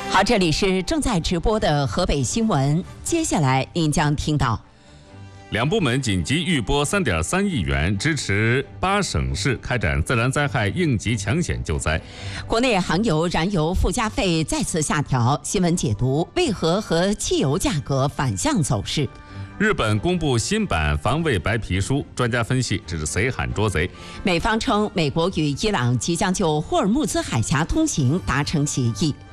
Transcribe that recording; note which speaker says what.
Speaker 1: 好，这里是正在直播的河北新闻，接下来您将听到。
Speaker 2: 两部门紧急预拨3.3亿元，支持8省市开展自然灾害应急抢险救灾。
Speaker 1: 国内航油、燃油附加费再次下调，新闻解读为何和汽油价格反向走势。
Speaker 2: 日本公布新版防卫白皮书，专家分析这是谁喊捉贼。
Speaker 1: 美方称美国与伊朗即将就霍尔木兹海峡通行达成协议。